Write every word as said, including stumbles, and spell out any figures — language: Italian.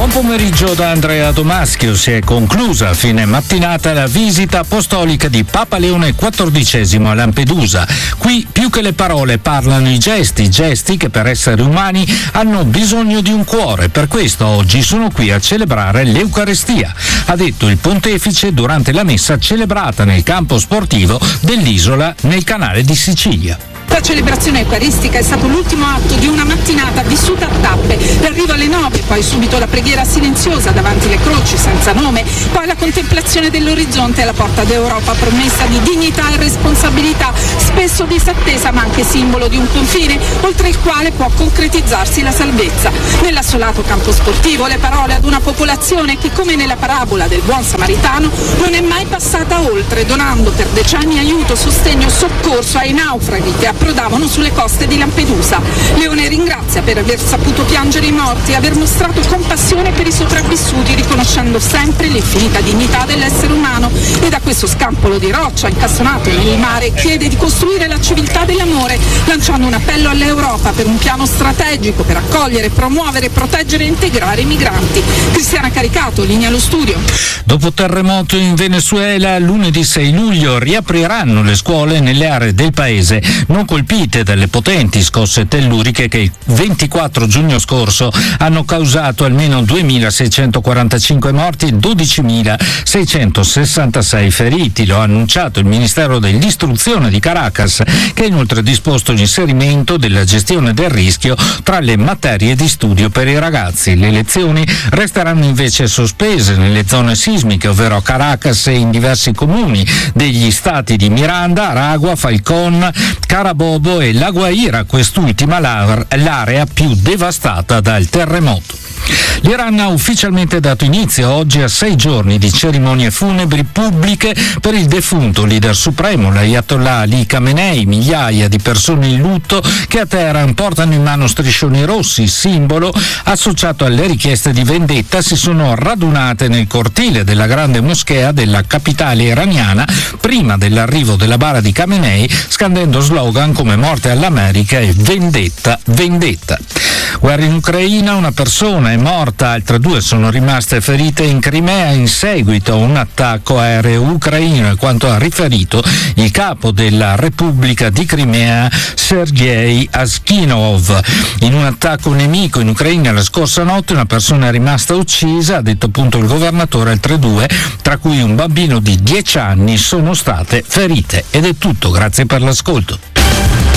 Buon pomeriggio da Andrea Domaschio. Si è conclusa a fine mattinata la visita apostolica di Papa Leone quattordicesimo a Lampedusa. Qui più che le parole parlano i gesti, gesti che per essere umani hanno bisogno di un cuore. Per questo oggi sono qui a celebrare l'Eucarestia, ha detto il pontefice durante la messa celebrata nel campo sportivo dell'isola nel canale di Sicilia. La celebrazione eucaristica è stato l'ultimo atto di una mattinata vissuta a tappe. L'arrivo alle nove, poi subito la preghiera silenziosa davanti alle croci senza nome, poi la contemplazione dell'orizzonte alla porta d'Europa, promessa di dignità e responsabilità, spesso disattesa ma anche simbolo di un confine oltre il quale può concretizzarsi la salvezza. Nell'assolato campo sportivo le parole ad una popolazione che, come nella parabola del buon samaritano, non è mai passata oltre, donando per decenni aiuto, sostegno, soccorso ai naufraghi che approdavano sulle coste di Lampedusa. Leone ringrazia per aver saputo piangere i morti e aver mostrato compassione per i sopravvissuti, riconoscendo sempre l'infinita dignità dell'essere umano, e da questo scampolo di roccia incassonato nel mare chiede di costruire la civiltà dell'amore, lanciando un appello all'Europa per un piano strategico per accogliere, promuovere, proteggere e integrare i migranti. Cristiana Caricato, linea allo studio. Dopo terremoto in Venezuela, lunedì sei luglio riapriranno le scuole nelle aree del paese non colpite dalle potenti scosse telluriche che il ventiquattro giugno scorso hanno causato almeno duemilaseicentoquarantacinque morti e dodicimilaseicentosessantasei feriti. Lo ha annunciato il Ministero dell'Istruzione di Caracas, che ha inoltre disposto l'inserimento della gestione del rischio tra le materie di studio per i ragazzi. Le lezioni resteranno invece sospese nelle zone sismiche, ovvero a Caracas e in diversi comuni degli stati di Miranda, Aragua, Falcón, Carabobo e La Guaira, quest'ultima l'area più devastata dal terremoto. L'Iran ha ufficialmente dato inizio oggi a sei giorni di cerimonie funebri pubbliche per il defunto leader supremo, l'Ayatollah Ali Khamenei. Migliaia di persone in lutto che a Teheran portano in mano striscioni rossi, simbolo associato alle richieste di vendetta, si sono radunate nel cortile della grande moschea della capitale iraniana prima dell'arrivo della bara di Khamenei, scandendo slogan come morte all'America e vendetta, vendetta. Guerra in Ucraina, una persona è morta, altre due sono rimaste ferite in Crimea in seguito a un attacco aereo ucraino, e quanto ha riferito il capo della Repubblica di Crimea, Sergei Askinov. In un attacco nemico in Ucraina la scorsa notte una persona è rimasta uccisa, ha detto appunto il governatore, altre due, tra cui un bambino di dieci anni, sono state ferite. Ed è tutto, grazie per l'ascolto.